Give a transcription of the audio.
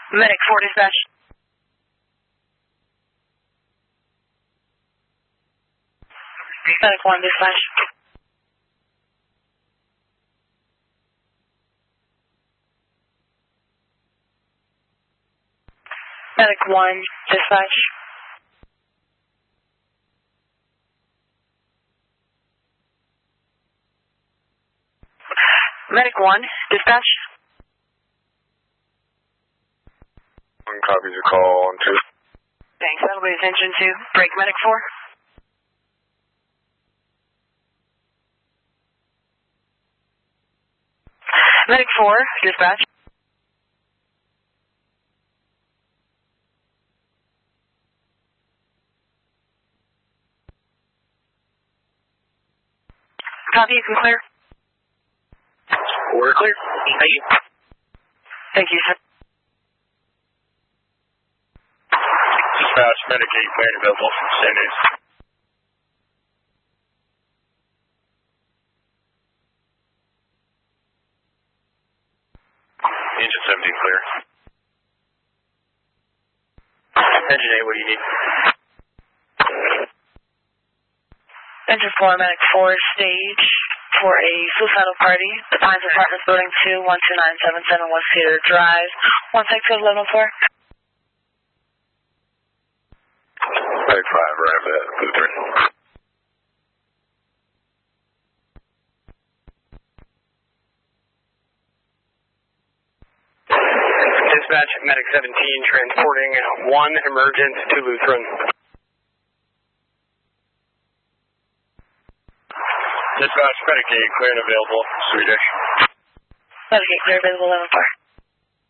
Medic 4 dispatch. Medic 1 dispatch. Medic 1 dispatch. Medic 1 dispatch. One copies your call on 2. Thanks. That'll be attention to break Medic 4. Medic 4 dispatch. Copy, you can clear. We're clear. Thank you. Thank you, sir. Dispatch, Medic 8 cleared available. Same news. Engine 17 clear. Engine 8, what do you need? Engine 4, Medic 4 stage for a suicidal party. The Pines Apartments Building 2, 12977 West Cedar Drive. 1621104. Medic 5, arrived at Lutheran. Dispatch, Medic 17, transporting 1 emergent to Lutheran. Dispatch, Medic 8 clear and available. Swedish. Medic 8 clear, available 11-4.